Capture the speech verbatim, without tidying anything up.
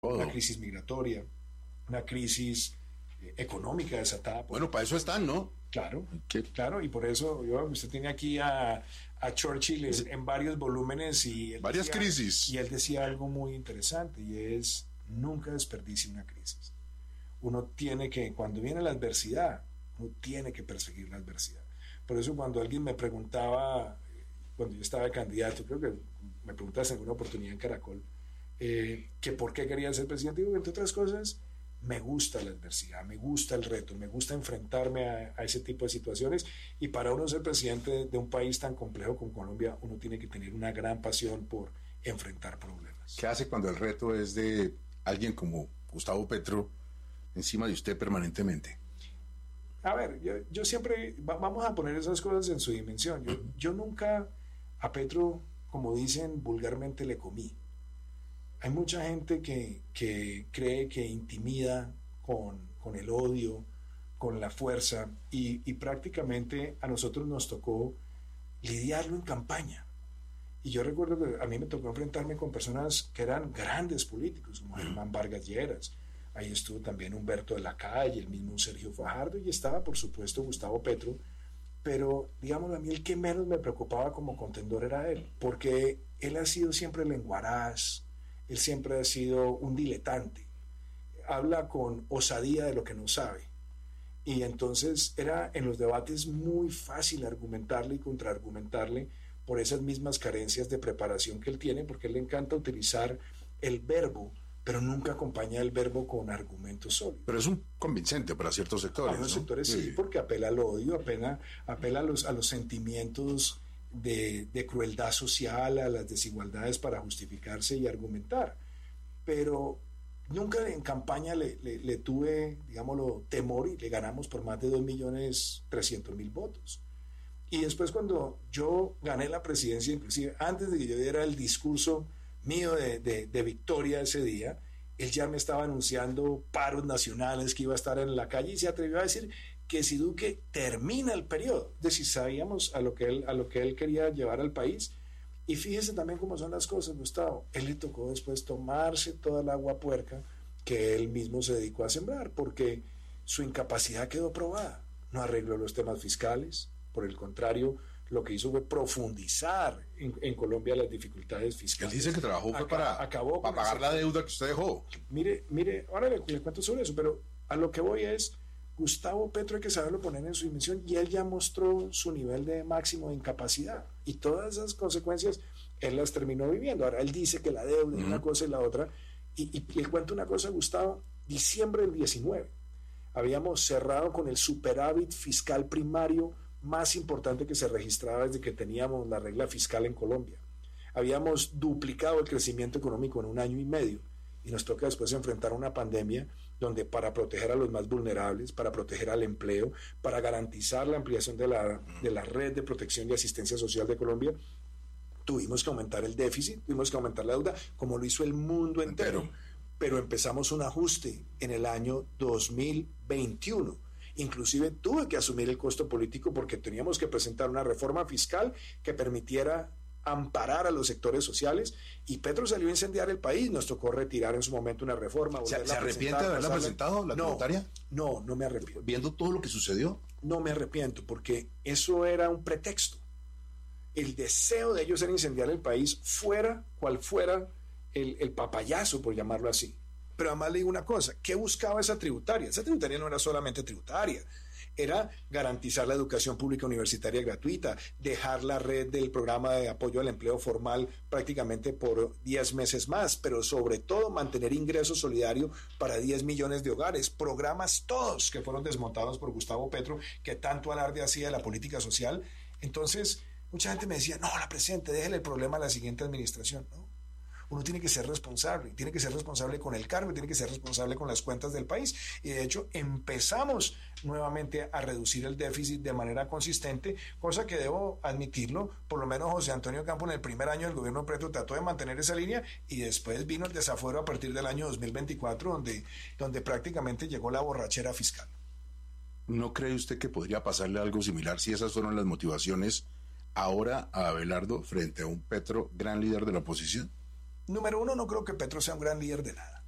Todo. Una crisis migratoria, una crisis eh, económica desatada. Bueno, para eso están, ¿no? Claro, ¿Qué? claro, y por eso yo, usted tiene aquí a, a Churchill en, en varios volúmenes y él varias decía, crisis. Y él decía algo muy interesante y es: nunca desperdicie una crisis. Uno tiene que, cuando viene la adversidad, uno tiene que perseguir la adversidad. Por eso cuando alguien me preguntaba, cuando yo estaba de candidato, creo que me preguntaste en alguna oportunidad en Caracol, eh, que por qué quería ser presidente, digo, entre otras cosas, me gusta la adversidad, me gusta el reto, me gusta enfrentarme a, a ese tipo de situaciones, y para uno ser presidente de un país tan complejo como Colombia, uno tiene que tener una gran pasión por enfrentar problemas. ¿Qué hace cuando el reto es de alguien como Gustavo Petro encima de usted permanentemente? A ver, yo, yo siempre, va, vamos a poner esas cosas en su dimensión. Yo, yo nunca a Petro, como dicen vulgarmente, le comí. Hay mucha gente que, que cree que intimida con, con el odio, con la fuerza, y, y prácticamente a nosotros nos tocó lidiarlo en campaña. Y yo recuerdo que a mí me tocó enfrentarme con personas que eran grandes políticos, como Germán Vargas Lleras. Ahí estuvo también Humberto de la Calle, el mismo Sergio Fajardo, y estaba, por supuesto, Gustavo Petro. Pero, digamos, a mí el que menos me preocupaba como contendor era él, porque él ha sido siempre lenguaraz, él siempre ha sido un diletante, habla con osadía de lo que no sabe, y entonces era en los debates muy fácil argumentarle y contraargumentarle por esas mismas carencias de preparación que él tiene, porque él le encanta utilizar el verbo, pero nunca acompaña el verbo con argumentos sólidos. Pero es un convincente para ciertos sectores. Para los ¿no? sectores sí, sí, porque apela al odio, apela, apela a, los, a los sentimientos de, de crueldad social, a las desigualdades para justificarse y argumentar. Pero nunca en campaña le, le, le tuve, digámoslo, temor, y le ganamos por más de dos millones trescientos mil votos. Y después, cuando yo gané la presidencia, inclusive antes de que yo diera el discurso mío de, de, de victoria ese día, él ya me estaba anunciando paros nacionales, que iba a estar en la calle, y se atrevió a decir que si Duque termina el periodo, de si sabíamos a lo que él, a lo que él quería llevar al país. Y fíjese también cómo son las cosas, Gustavo. Él le tocó después tomarse toda el agua puerca que él mismo se dedicó a sembrar, porque su incapacidad quedó probada. No arregló los temas fiscales, por el contrario, lo que hizo fue profundizar en, en Colombia las dificultades fiscales. Él dice que trabajó fue Acá, para, acabó para pagar la deuda que usted dejó. Mire, mire, ahora le, le cuento sobre eso, pero a lo que voy es, Gustavo Petro hay que saberlo poner en su dimensión, y él ya mostró su nivel de máximo de incapacidad, y todas esas consecuencias él las terminó viviendo. Ahora él dice que la deuda y uh-huh. una cosa y la otra, y, y, y le cuento una cosa, Gustavo, diciembre del diecinueve, habíamos cerrado con el superávit fiscal primario más importante que se registraba desde que teníamos la regla fiscal en Colombia. Habíamos duplicado el crecimiento económico en un año y medio, y nos toca después enfrentar una pandemia donde, para proteger a los más vulnerables, para proteger al empleo, para garantizar la ampliación de la, de la red de protección y asistencia social de Colombia, tuvimos que aumentar el déficit, tuvimos que aumentar la deuda, como lo hizo el mundo entero. entero. Pero empezamos un ajuste en el año dos mil veintiuno. Inclusive tuve que asumir el costo político, porque teníamos que presentar una reforma fiscal que permitiera amparar a los sectores sociales, y Petro salió a incendiar el país. Nos tocó retirar en su momento una reforma. ¿Se, ¿se arrepiente de haberla presentado, la tributaria? No, no, no me arrepiento. ¿Viendo todo lo que sucedió? No me arrepiento, porque eso era un pretexto. El deseo de ellos era incendiar el país, fuera cual fuera el, el papayazo, por llamarlo así. Pero además le digo una cosa, ¿qué buscaba esa tributaria? Esa tributaria no era solamente tributaria, era garantizar la educación pública universitaria gratuita, dejar la red del programa de apoyo al empleo formal prácticamente por diez meses más, pero sobre todo mantener ingreso solidario para diez millones de hogares, programas todos que fueron desmontados por Gustavo Petro, que tanto alarde hacía de la política social. Entonces, mucha gente me decía, no, la presidente, déjele el problema a la siguiente administración, ¿no? Uno tiene que ser responsable, tiene que ser responsable con el cargo, tiene que ser responsable con las cuentas del país, y de hecho empezamos nuevamente a reducir el déficit de manera consistente, cosa que debo admitirlo, por lo menos José Antonio Campo en el primer año del gobierno Petro trató de mantener esa línea, y después vino el desafuero a partir del año dos mil veinticuatro, donde, donde prácticamente llegó la borrachera fiscal. ¿No cree usted que podría pasarle algo similar si esas fueron las motivaciones ahora a Abelardo frente a un Petro gran líder de la oposición? Número uno, no creo que Petro sea un gran líder de nada.